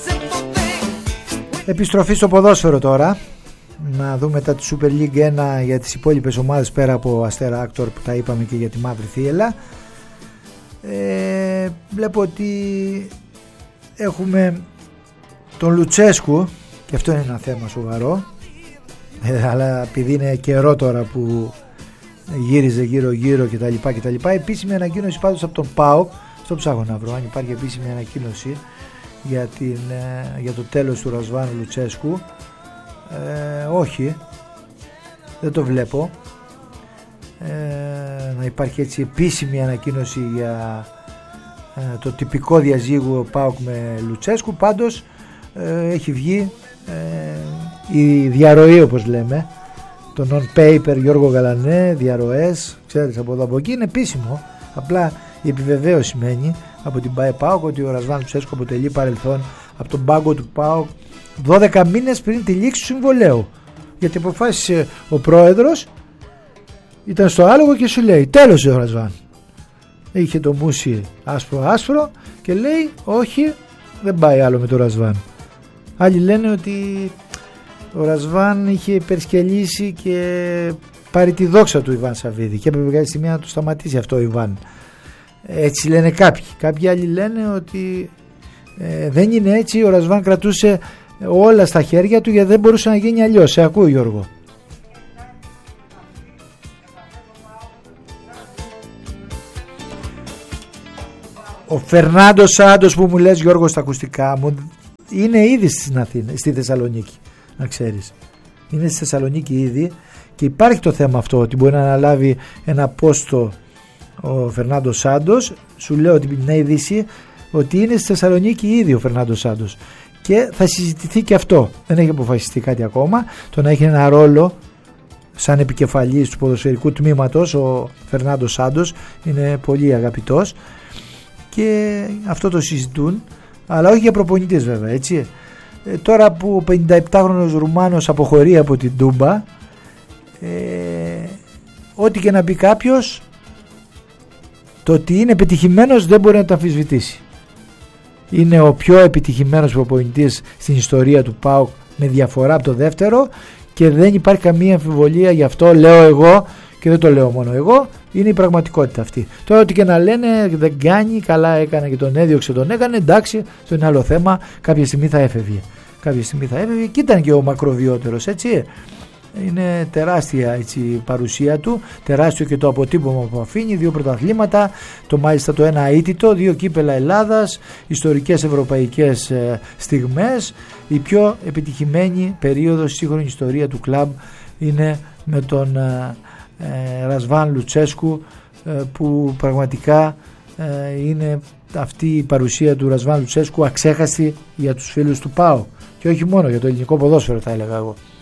Επιστροφή στο ποδόσφαιρο τώρα. Να δούμε τα τη Super League 1 για τις υπόλοιπες ομάδες πέρα από Αστέρα Άκτορ που τα είπαμε και για τη Μαύρη Θύελλα. Βλέπω ότι έχουμε τον Λουτσέσκου και αυτό είναι ένα θέμα σοβαρό, αλλά επειδή είναι καιρό τώρα που γύριζε γύρω κτλ. Επίσημη ανακοίνωση πάντως από τον ΠΑΟΚ, στο ψάχνω να βρω αν υπάρχει επίσημη ανακοίνωση για το τέλος του Ρασβάν Λουτσέσκου. Όχι, δεν το βλέπω να υπάρχει έτσι επίσημη ανακοίνωση για το τυπικό διαζύγιο ΠΑΟΚ με Λουτσέσκου. Πάντως έχει βγει η διαρροή, όπως λέμε, το non-paper Γιώργο Γαλανέ, διαρροές, ξέρεις, από εδώ από εκεί, είναι επίσημο. Απλά η επιβεβαίωση σημαίνει από την ΠΑΟΚ ότι ο Ρασβάν Λουτσέσκου αποτελεί παρελθόν από τον πάγκο του ΠΑΟΚ 12 μήνες πριν τη λήξη του συμβολαίου, γιατί αποφάσισε ο πρόεδρος, ήταν στο άλογο και σου λέει τέλος ο Ρασβάν. Είχε το μουσι άσπρο και λέει όχι, δεν πάει άλλο με το Ρασβάν. Άλλοι λένε ότι ο Ρασβάν είχε υπερσκελίσει και πάρει τη δόξα του Ιβάν Σαββίδη και έπρεπε κάποια στιγμή να το σταματήσει αυτό ο Ιβάν. Έτσι λένε κάποιοι. Κάποιοι άλλοι λένε ότι δεν είναι έτσι, ο Ρασβάν κρατούσε όλα στα χέρια του γιατί δεν μπορούσε να γίνει αλλιώς. Σε ακούω, Γιώργο. Ο Φερνάντο Σάντος που μου λες, Γιώργο, στα ακουστικά μου, είναι ήδη στη Θεσσαλονίκη, να ξέρεις. Είναι στη Θεσσαλονίκη ήδη και υπάρχει το θέμα αυτό ότι μπορεί να αναλάβει ένα πόστο ο Φερνάντο Σάντος. Σου λέω την είδηση ότι είναι στη Θεσσαλονίκη ήδη ο Φερνάντο Σάντος και θα συζητηθεί και αυτό. Δεν έχει αποφασιστεί κάτι ακόμα. Το να έχει ένα ρόλο σαν επικεφαλής του ποδοσφαιρικού τμήματος ο Φερνάντο Σάντος είναι πολύ αγαπητός και αυτό το συζητούν, αλλά όχι για προπονητής βέβαια, έτσι. Τώρα που ο 57χρονος Ρουμάνος αποχωρεί από την Τούμπα, ό,τι και να πει κάποιος, το ότι είναι επιτυχημένος δεν μπορεί να το αμφισβητήσει. Είναι ο πιο επιτυχημένος προπονητής στην ιστορία του ΠΑΟΚ με διαφορά από το δεύτερο και δεν υπάρχει καμία αμφιβολία γι' αυτό, λέω εγώ, και δεν το λέω μόνο εγώ, είναι η πραγματικότητα αυτή. Τώρα ό,τι και να λένε δεν κάνει, καλά έκανε και τον έδιωξε, τον έκανε, εντάξει, αυτό είναι άλλο θέμα, κάποια στιγμή θα έφευγε. Και ήταν και ο μακροβιότερος, έτσι. Είναι τεράστια έτσι, η παρουσία του, τεράστιο και το αποτύπωμα που αφήνει, 2 πρωταθλήματα, το μάλιστα το ένα αίτητο, 2 κύπελα Ελλάδας, ιστορικές ευρωπαϊκές στιγμές. Η πιο επιτυχημένη περίοδος στη σύγχρονη ιστορία του κλαμπ είναι με τον Ρασβάν Λουτσέσκου, που πραγματικά είναι αυτή η παρουσία του Ρασβάν Λουτσέσκου αξέχαστη για τους φίλους του ΠΑΟ και όχι μόνο για το ελληνικό ποδόσφαιρο, θα έλεγα εγώ.